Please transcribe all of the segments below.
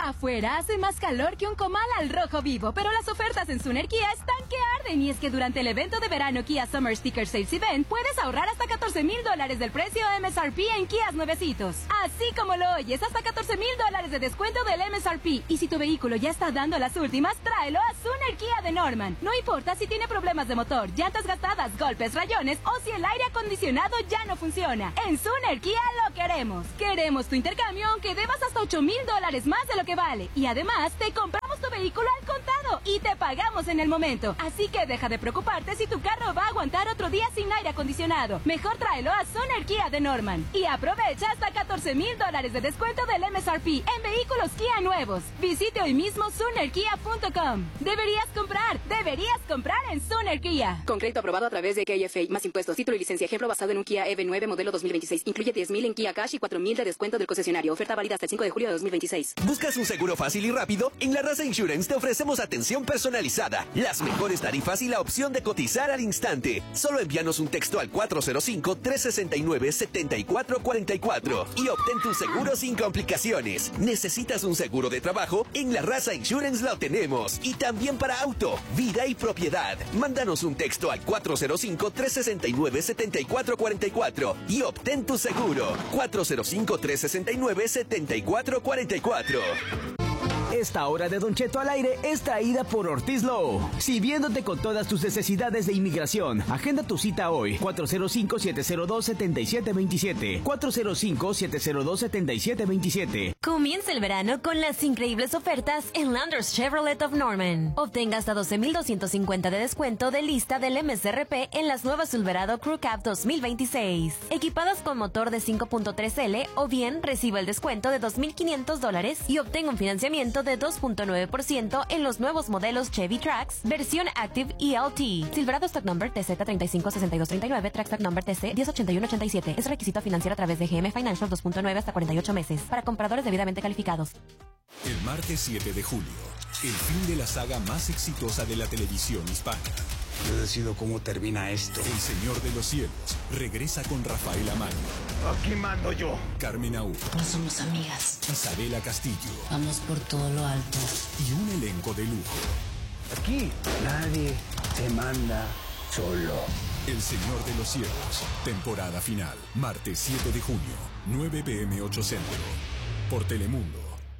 Afuera hace más calor que un comal al rojo vivo, pero las ofertas en Suner Kia están que arden. Y es que durante el evento de verano Kia Summer Sticker Sales Event puedes ahorrar hasta $14,000 del precio MSRP en Kias nuevecitos. Así como lo oyes, hasta $14,000 de descuento del MSRP. Y si tu vehículo ya está dando las últimas, tráelo a Suner Kia de Norman. No importa si tiene problemas de motor, llantas gastadas, golpes, rayones o si el aire acondicionado ya no funciona. En Suner Kia lo queremos. Queremos tu intercambio aunque debas hasta $8,000 más de lo que vale. Y además, te compramos tu vehículo al contado y te pagamos en el momento. Así que deja de preocuparte si tu carro va a aguantar otro día sin aire acondicionado. Mejor tráelo a Suner Kia de Norman. Y aprovecha hasta $14,000 de descuento del MSRP en vehículos Kia nuevos. Visite hoy mismo sunerkia.com. Deberías comprar en Suner Kia. Con crédito aprobado a través de KFA, más impuestos, título y licencia. Ejemplo basado en un Kia EV9 modelo 2026. Incluye $10,000 en Kia Cash y $4,000 de descuento del concesionario. Oferta válida hasta el 5 de julio de 2026. ¿Buscas un seguro fácil y rápido? En La Raza Insurance te ofrecemos atención personalizada, las mejores tarifas y la opción de cotizar al instante. Solo envíanos un texto al 405-369-7444 y obtén tu seguro sin complicaciones. ¿Necesitas un seguro de trabajo? En La Raza Insurance lo tenemos. Y también para auto, vida y propiedad. Mándanos un texto al 405-369-7444 y obtén tu seguro. 405-369-7444. Esta hora de Don Cheto al aire es traída por Ortiz Law. Sirviéndote con todas tus necesidades de inmigración. Agenda tu cita hoy. 405-702-7727. 405-702-7727. Comienza el verano con las increíbles ofertas en Landers Chevrolet of Norman. Obtenga hasta $12,250 de descuento de lista del MSRP en las nuevas Silverado Crew Cab 2026. Equipadas con motor de 5.3L o bien reciba el descuento de $2,500 y obtenga un financiamiento de 2.9% en los nuevos modelos Chevy Trax, versión Active ELT. Silverado Stock Number TZ356239, Trax Stock Number TC 108187. Es requisito financiero a través de GM Financial 2.9 hasta 48 meses. Para compradores debidamente calificados. El martes 7 de julio, el fin de la saga más exitosa de la televisión hispana. Yo decido cómo termina esto. El Señor de los Cielos regresa con Rafael Amano. Aquí mando yo. Carmen Aú. No somos amigas. Isabela Castillo. Vamos por todo lo alto. Y un elenco de lujo. Aquí nadie se manda solo. El Señor de los Cielos. Temporada final. Martes 7 de junio, 9 p.m. 8 Centro. Por Telemundo.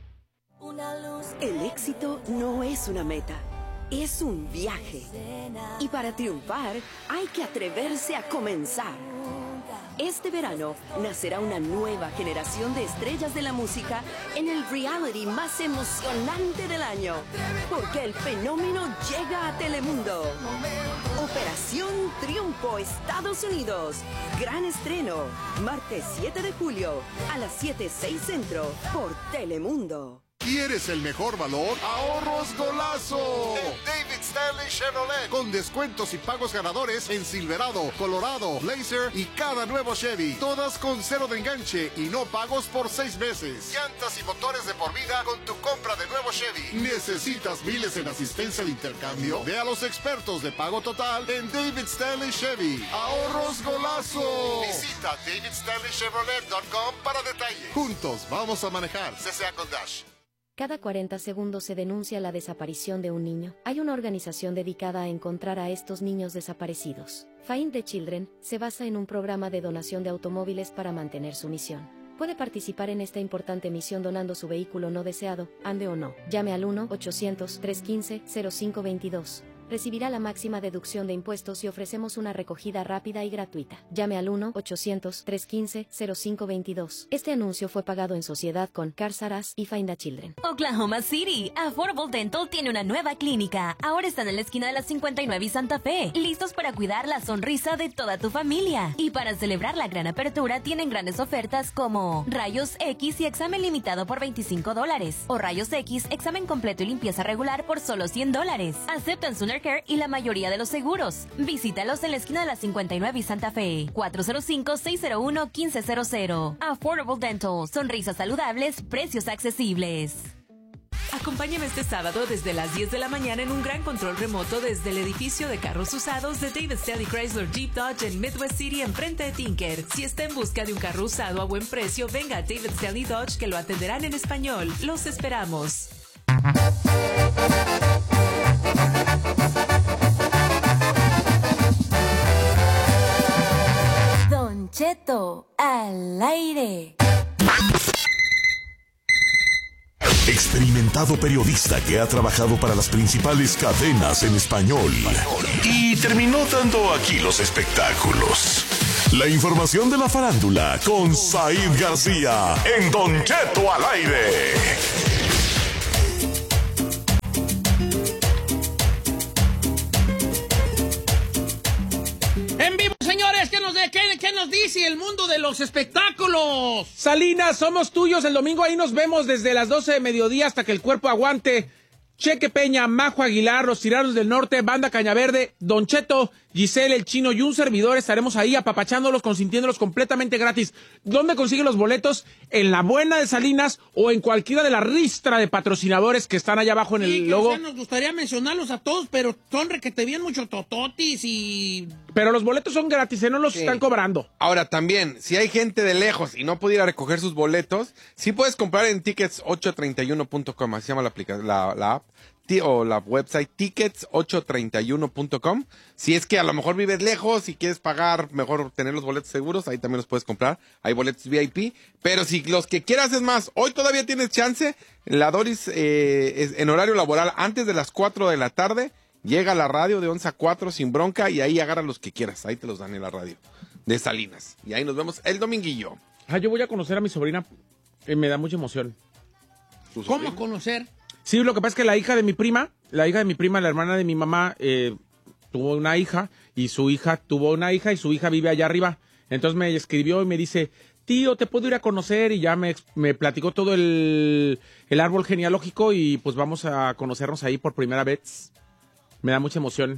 El éxito no es una meta. Es un viaje. Y para triunfar, hay que atreverse a comenzar. Este verano nacerá una nueva generación de estrellas de la música en el reality más emocionante del año. Porque el fenómeno llega a Telemundo. Operación Triunfo, Estados Unidos. Gran estreno. Martes 7 de julio a las 7:06 Centro por Telemundo. ¿Quieres el mejor valor? ¡Ahorros Golazo! En David Stanley Chevrolet. Con descuentos y pagos ganadores en Silverado, Colorado, Blazer y cada nuevo Chevy. Todas con cero de enganche y no pagos por 6 meses. Llantas y motores de por vida con tu compra de nuevo Chevy. ¿Necesitas miles en asistencia de intercambio? Ve a los expertos de pago total en David Stanley Chevy. ¡Ahorros Golazo! Visita davidstanleychevrolet.com para detalles. Juntos vamos a manejar. CCA con Dash. Cada 40 segundos se denuncia la desaparición de un niño. Hay una organización dedicada a encontrar a estos niños desaparecidos. Find the Children se basa en un programa de donación de automóviles para mantener su misión. Puede participar en esta importante misión donando su vehículo no deseado, ande o no. Llame al 1-800-315-0522. Recibirá la máxima deducción de impuestos y ofrecemos una recogida rápida y gratuita. Llame al 1-800-315-0522. Este anuncio fue pagado en sociedad con Cars R Us y Find a Children. Oklahoma City, Affordable Dental tiene una nueva clínica. Ahora están en la esquina de la 59 y Santa Fe, listos para cuidar la sonrisa de toda tu familia. Y para celebrar la gran apertura, tienen grandes ofertas como Rayos X y examen limitado por $25, o Rayos X, examen completo y limpieza regular por solo $100. Aceptan Sooner Care y la mayoría de los seguros. Visítalos en la esquina de la 59 y Santa Fe. 405-601-1500. Affordable Dental. Sonrisas saludables, precios accesibles. Acompáñame este sábado desde las 10 de la mañana en un gran control remoto desde el edificio de carros usados de David Stanley Chrysler Jeep Dodge en Midwest City enfrente de Tinker. Si está en busca de un carro usado a buen precio, venga a David Stanley Dodge que lo atenderán en español. Los esperamos. Don Cheto al aire. Experimentado periodista que ha trabajado para las principales cadenas en español y terminó dando aquí los espectáculos. La información de la farándula con Said García en Don Cheto al aire. En vivo, señores, ¿qué nos dice el mundo de los espectáculos? Salinas, somos tuyos. El domingo ahí nos vemos desde las 12 de mediodía hasta que el cuerpo aguante. Cheque Peña, Majo Aguilar, Los Tiranos del Norte, Banda Cañaverde, Don Cheto, Giselle, el Chino y un servidor estaremos ahí apapachándolos, consintiéndolos completamente gratis. ¿Dónde consiguen los boletos? En La Buena de Salinas o en cualquiera de la ristra de patrocinadores que están allá abajo en el logo. O sea, nos gustaría mencionarlos a todos, pero son requete bien mucho tototis y... Pero los boletos son gratis, no los están cobrando. Ahora también, si hay gente de lejos y no puede ir a recoger sus boletos, sí puedes comprar en tickets831.com, así se llama la app. O la website tickets831.com. Si es que a lo mejor vives lejos y quieres pagar, mejor tener los boletos seguros, ahí también los puedes comprar. Hay boletos VIP. Pero si los que quieras es más, hoy todavía tienes chance. La Doris en horario laboral antes de las 4 de la tarde. Llega a la radio de 11 a 4 sin bronca y ahí agarra los que quieras. Ahí te los dan en la radio de Salinas. Y ahí nos vemos el dominguillo. Yo voy a conocer a mi sobrina. Me da mucha emoción. ¿Cómo conocer? Sí, lo que pasa es que la hija de mi prima, la hermana de mi mamá, tuvo una hija y su hija tuvo una hija y su hija vive allá arriba. Entonces me escribió y me dice, tío, ¿te puedo ir a conocer? Y ya me platicó todo el árbol genealógico y pues vamos a conocernos ahí por primera vez. Me da mucha emoción.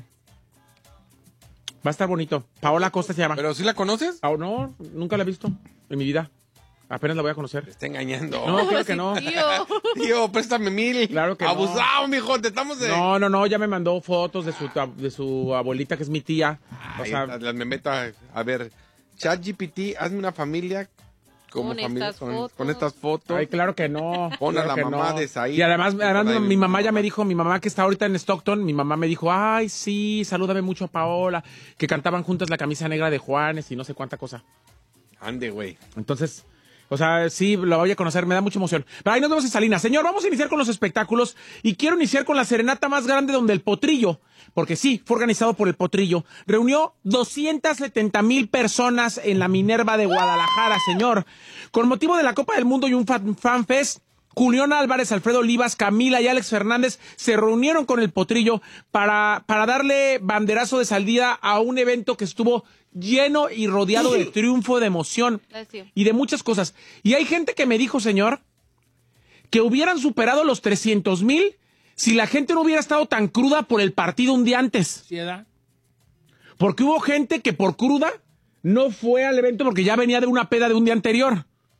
Va a estar bonito. Paola Costa se llama. ¿Pero sí la conoces? No, nunca la he visto en mi vida. Apenas la voy a conocer. Te está engañando. No, creo que no. Tío, préstame 1,000. Claro que abusado, no. Mijo, te estamos de... No, ya me mandó fotos de su abuelita, que es mi tía. Ay, o sea, me meto a ver, ChatGPT, hazme una familia como familia con estas fotos. Ay, claro que no. Pon a la mamá de Said. Y además mi mamá ya me dijo, mi mamá que está ahorita en Stockton, mi mamá me dijo, ay, sí, salúdame mucho a Paola, que cantaban juntas La Camisa Negra de Juanes y no sé cuánta cosa. Ande, güey. Entonces... O sea, sí, la voy a conocer, me da mucha emoción. Pero ahí nos vemos en Salinas. Señor, vamos a iniciar con los espectáculos y quiero iniciar con la serenata más grande donde el Potrillo, porque sí, fue organizado por el Potrillo, reunió 270,000 personas en la Minerva de Guadalajara, señor. Con motivo de la Copa del Mundo y un fan fest, Julián Álvarez, Alfredo Olivas, Camila y Alex Fernández se reunieron con el Potrillo para darle banderazo de salida a un evento que estuvo lleno y rodeado de triunfo, de emoción y de muchas cosas. Y hay gente que me dijo, señor, que hubieran superado los 300,000 si la gente no hubiera estado tan cruda por el partido un día antes. ¿Sí, edad? Porque hubo gente que por cruda no fue al evento porque ya venía de una peda de un día anterior.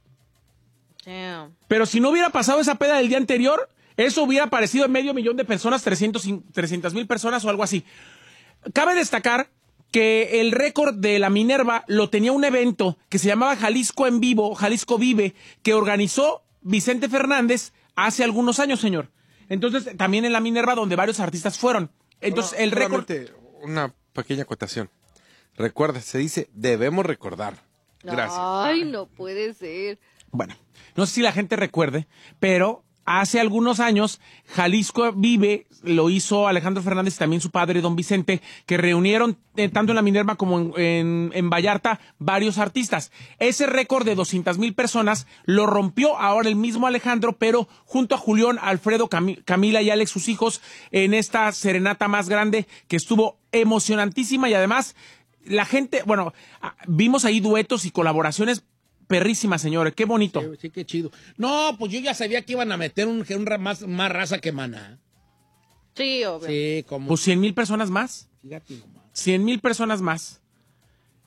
Damn. Pero si no hubiera pasado esa peda del día anterior, eso hubiera parecido en 500,000 de personas, 300,000 personas o algo así. Cabe destacar que el récord de la Minerva lo tenía un evento que se llamaba Jalisco en Vivo, Jalisco Vive, que organizó Vicente Fernández hace algunos años, señor. Entonces, también en la Minerva, donde varios artistas fueron. Entonces, el récord... Una pequeña acotación. Recuerda, se dice, debemos recordar. Gracias. Ay, no puede ser. Bueno, no sé si la gente recuerde, pero... Hace algunos años, Jalisco Vive lo hizo Alejandro Fernández y también su padre, don Vicente, que reunieron tanto en la Minerva como en Vallarta varios artistas. Ese récord de 200,000 personas lo rompió ahora el mismo Alejandro, pero junto a Julián, Alfredo, Camila y Alex, sus hijos, en esta serenata más grande que estuvo emocionantísima y además la gente, bueno, vimos ahí duetos y colaboraciones perrísima, señores, qué bonito. Sí, qué chido. No, pues yo ya sabía que iban a meter más raza que Maná. Sí, obvio. Sí, como... Pues 100,000 personas más. Fíjate nomás. 100,000 personas más.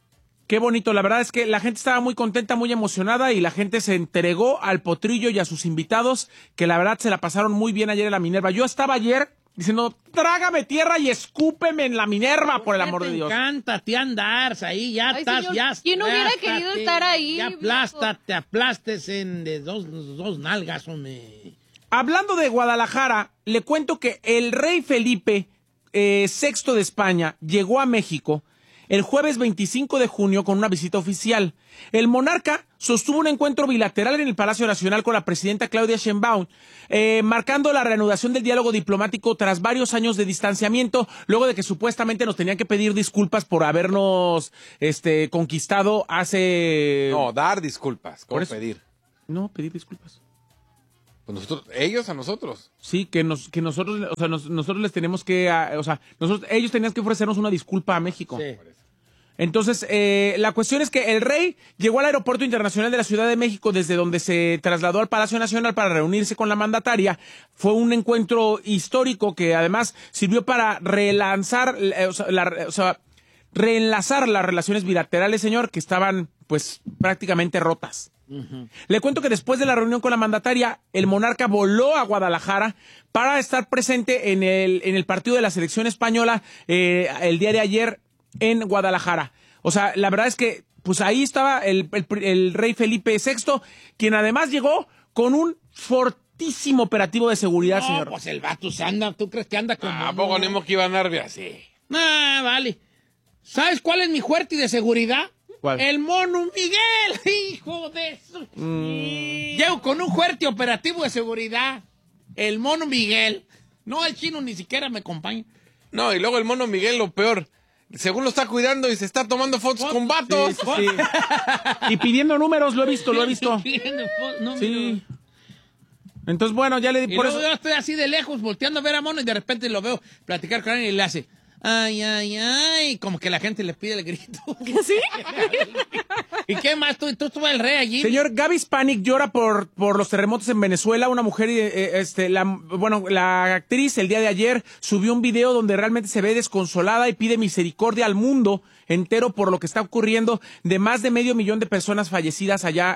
Qué bonito, la verdad es que la gente estaba muy contenta, muy emocionada y la gente se entregó al Potrillo y a sus invitados, que la verdad se la pasaron muy bien ayer en la Minerva. Yo estaba ayer diciendo, trágame tierra y escúpeme en la Minerva, por el amor de Dios. Me encanta, te andas ahí, ya Ay, estás, señor, ya. ¿quién hubiera querido estar ahí? Ya te aplastes en de dos nalgas, hombre. Hablando de Guadalajara, le cuento que el rey Felipe VI de España llegó a México el jueves 25 de junio con una visita oficial. El monarca sostuvo un encuentro bilateral en el Palacio Nacional con la presidenta Claudia Sheinbaum, marcando la reanudación del diálogo diplomático tras varios años de distanciamiento, luego de que supuestamente nos tenían que pedir disculpas por habernos conquistado hace... No, dar disculpas, ¿cómo pedir? No, pedir disculpas. Pues nosotros, ellos a nosotros. Sí, que nosotros, o sea, nosotros les tenemos que, ellos tenían que ofrecernos una disculpa a México. Sí. Entonces, la cuestión es que el rey llegó al Aeropuerto Internacional de la Ciudad de México, desde donde se trasladó al Palacio Nacional para reunirse con la mandataria. Fue un encuentro histórico que además sirvió para reenlazar las relaciones bilaterales, señor, que estaban pues prácticamente rotas. Le cuento que después de la reunión con la mandataria, el monarca voló a Guadalajara para estar presente en el partido de la selección española el día de ayer en Guadalajara. O sea, la verdad es que pues ahí estaba el rey Felipe VI, quien además llegó con un fortísimo operativo de seguridad, señor. No, pues el vato se anda, ¿tú crees que anda como...? ¿A poco no que iba a andar así? Ah, vale. ¿Sabes cuál es mi fuerte de seguridad? ¿Cuál? El mono Miguel, hijo de eso. Llego con un fuerte operativo de seguridad. El mono Miguel. No, el chino ni siquiera me acompaña. No, y luego el mono Miguel, lo peor. Según lo está cuidando y se está tomando fotos con vatos. Sí. Y pidiendo números, lo he visto. Sí. Entonces, bueno, ya le di por eso. Yo estoy así de lejos, volteando a ver a mono y de repente lo veo platicar con alguien y le hace... Ay, ay, ay, como que la gente le pide el grito. ¿Sí? ¿Y qué más? ¿Tú estuvo el rey allí? Señor, Gaby Spanik llora por los terremotos en Venezuela. Una mujer, la actriz el día de ayer subió un video donde realmente se ve desconsolada y pide misericordia al mundo entero por lo que está ocurriendo, de más de 500,000 de personas fallecidas allá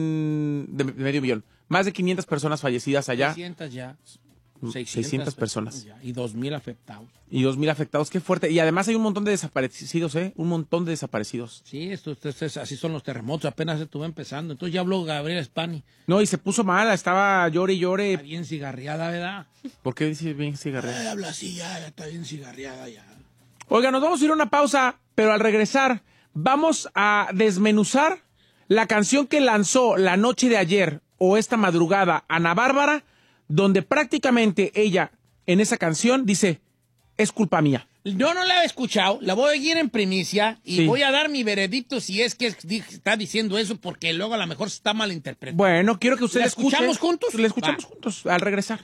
más de 500 personas fallecidas allá. 600 ya. 600 personas. Ya, y 2,000 afectados. Y 2,000 afectados, qué fuerte. Y además hay un montón de desaparecidos, Un montón de desaparecidos. Sí, así son los terremotos, apenas estuvo empezando. Entonces ya habló Gabriela Spani. No, y se puso mala, estaba llore y llore. Está bien cigarriada, ¿verdad? ¿Por qué dice bien cigarriada? Habla así ya está bien cigarriada ya. Oiga, nos vamos a ir a una pausa, pero al regresar vamos a desmenuzar la canción que lanzó la noche de ayer o esta madrugada Ana Bárbara, donde prácticamente ella, en esa canción, dice, es culpa mía. Yo no la he escuchado, la voy a ir en primicia y voy a dar mi veredicto si es que está diciendo eso, porque luego a lo mejor se está malinterpretando. Bueno, quiero que usted ¿La escuchamos juntos? La escuchamos juntos al regresar.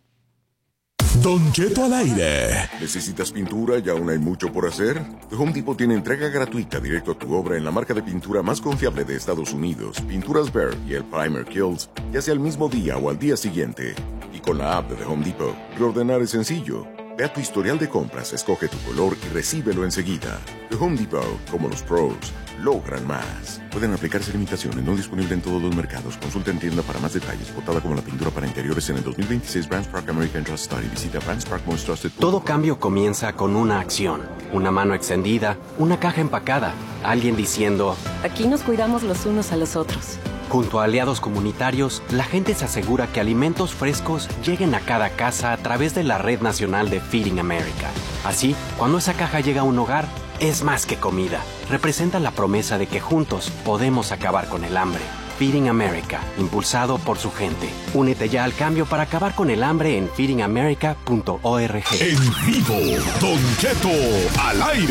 Don Cheto al aire. ¿Necesitas pintura y aún hay mucho por hacer? The Home Depot tiene entrega gratuita directo a tu obra en la marca de pintura más confiable de Estados Unidos, Pinturas Behr y el Primer Kills, ya sea el mismo día o al día siguiente. Y con la app de The Home Depot, reordenar es sencillo. Ve a tu historial de compras, escoge tu color y recíbelo enseguida. The Home Depot, como los pros, logran más. Pueden aplicarse limitaciones, no disponible en todos los mercados. Consulta en tienda para más detalles. Votada como la pintura para interiores en el 2026 Brands Park American Trust Study. Visita Brands Park Most Trusted. Todo cambio comienza con una acción. Una mano extendida, una caja empacada, alguien diciendo... Aquí nos cuidamos los unos a los otros. Junto a aliados comunitarios, la gente se asegura que alimentos frescos lleguen a cada casa a través de la Red Nacional de Feeding America. Así, cuando esa caja llega a un hogar, es más que comida. Representa la promesa de que juntos podemos acabar con el hambre. Feeding America, impulsado por su gente. Únete ya al cambio para acabar con el hambre en feedingamerica.org. En vivo, Don Cheto al aire.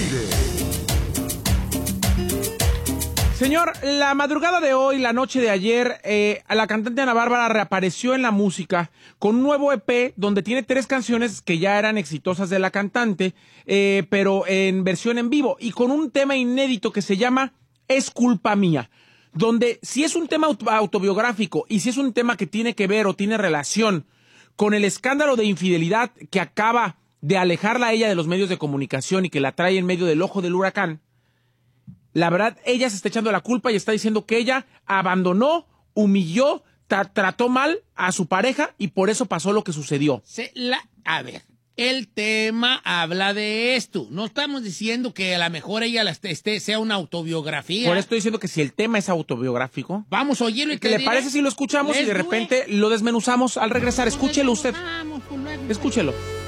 Señor, la madrugada de hoy, la noche de ayer, la cantante Ana Bárbara reapareció en la música con un nuevo EP donde tiene 3 canciones que ya eran exitosas de la cantante, pero en versión en vivo y con un tema inédito que se llama Es culpa mía, donde si es un tema autobiográfico y si es un tema que tiene que ver o tiene relación con el escándalo de infidelidad que acaba de alejarla a ella de los medios de comunicación y que la trae en medio del ojo del huracán, La verdad, ella se está echando la culpa y está diciendo que ella abandonó, humilló, trató mal a su pareja y por eso pasó lo que sucedió. A ver, el tema habla de esto. No estamos diciendo que a lo mejor ella sea una autobiografía. Por eso estoy diciendo que si el tema es autobiográfico. Vamos a oírlo y ¿qué le parece si lo escuchamos y de repente lo desmenuzamos al regresar? Escúchelo usted. Vamos, pues luego. Escúchelo.